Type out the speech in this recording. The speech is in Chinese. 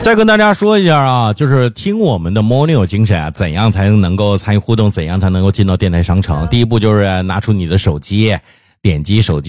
再跟大家说一下啊，就是听我们的 Morning 有精神啊，怎样才能够参与互动，怎样才能够进到电台商城。第一步就是拿出你的手机，点击手机